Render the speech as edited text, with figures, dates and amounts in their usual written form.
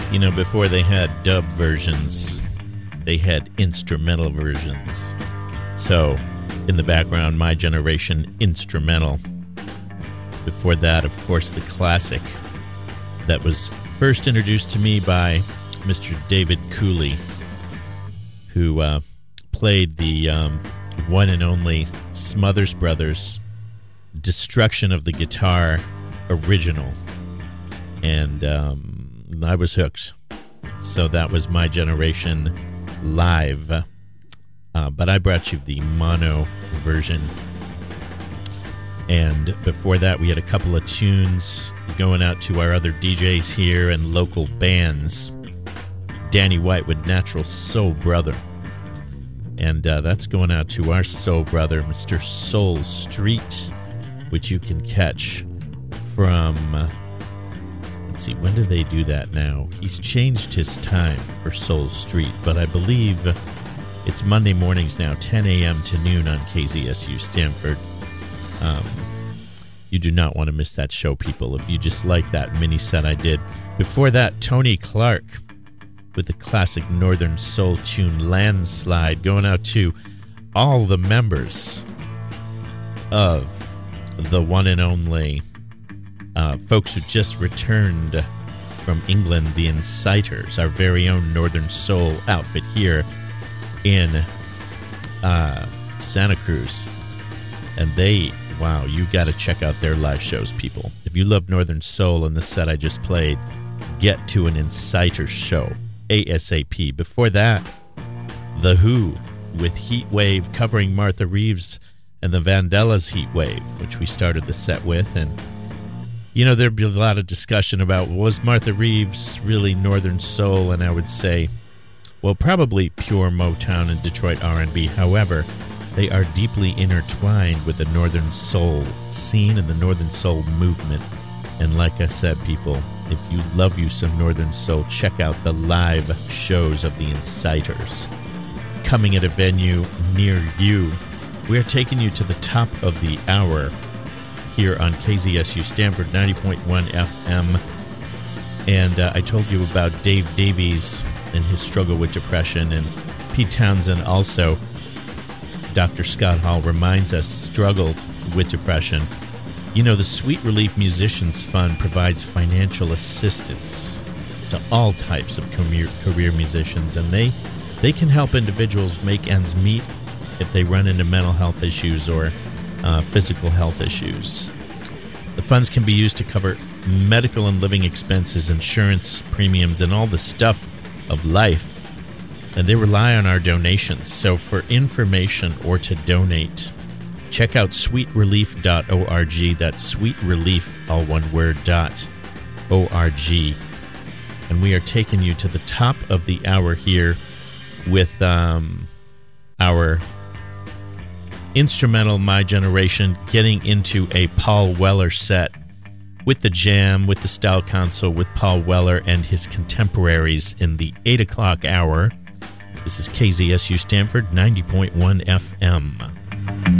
You know, before they had dub versions, they had instrumental versions. So, in the background, My Generation Instrumental. Before that, of course, the classic that was first introduced to me by Mr. David Cooley, who played the one and only Smothers Brothers Destruction of the Guitar original. And I was hooked. So that was My Generation live. But I brought you the mono version. And before that, we had a couple of tunes going out to our other DJs here and local bands. Danny White with Natural Soul Brother. And that's going out to our soul brother, Mr. Soul Street, which you can catch from... let's see, when do they do that now? He's changed his time for Soul Street, but I believe it's Monday mornings now, 10 a.m. to noon on KZSU Stanford. You do not want to miss that show, people, if you just like that mini set I did. Before that, Tony Clark with the classic Northern Soul tune Landslide, going out to all the members of the one and only folks who just returned from England, the Inciters, our very own Northern Soul outfit here in Santa Cruz. And they, wow, you got to check out their live shows, people. If you love Northern Soul and the set I just played, get to an Inciter show ASAP. Before that, The Who with Heat Wave covering Martha Reeves and the Vandellas Heat Wave, which we started the set with. And you know, there'd be a lot of discussion about, was Martha Reeves really Northern Soul? And I would say, well, probably pure Motown and Detroit R&B. However, they are deeply intertwined with the Northern Soul scene and the Northern Soul movement. And like I said, people, if you love you some Northern Soul, check out the live shows of the Inciters coming at a venue near you. We're taking you to the top of the hour here on KZSU Stanford 90.1 FM. And I told you about Dave Davies and his struggle with depression, and Pete Townsend also, Dr. Scott Hall reminds us, struggled with depression. You know, the Sweet Relief Musicians Fund provides financial assistance to all types of career musicians, and they can help individuals make ends meet if they run into mental health issues or physical health issues. The funds can be used to cover medical and living expenses, insurance premiums, and all the stuff of life. And they rely on our donations. So for information or to donate, check out sweetrelief.org. That's sweetrelief, all one word, .org. And we are taking you to the top of the hour here with our instrumental My Generation, getting into a Paul Weller set with the jam, with the style console, with Paul Weller and his contemporaries in the 8 o'clock hour. This is KZSU Stanford 90.1 FM.